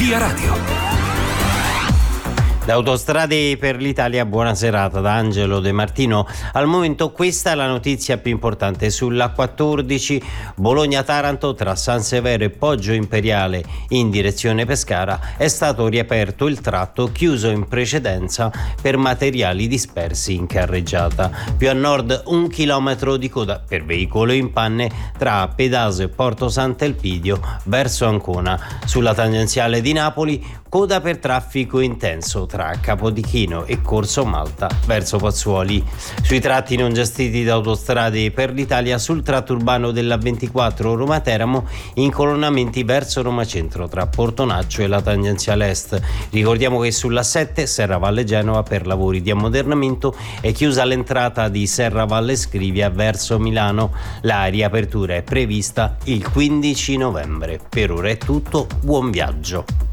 Via Radio. Da Autostrade per l'Italia, buona serata da Angelo De Martino. Al momento questa è la notizia più importante. Sulla 14 Bologna-Taranto tra San Severo e Poggio Imperiale in direzione Pescara è stato riaperto il tratto chiuso in precedenza per materiali dispersi in carreggiata. Più a nord 1 chilometro di coda per veicolo in panne tra Pedaso e Porto Sant'Elpidio verso Ancona. Sulla tangenziale di Napoli coda per traffico intenso tra Capodichino e Corso Malta verso Pozzuoli. Sui tratti non gestiti da Autostrade per l'Italia, sul tratto urbano della 24 Roma-Teramo, incolonnamenti verso Roma Centro tra Portonaccio e la tangenziale est. Ricordiamo che sulla 7 Serravalle Genova per lavori di ammodernamento è chiusa l'entrata di Serravalle Scrivia verso Milano. La riapertura è prevista il 15 novembre. Per ora è tutto, buon viaggio.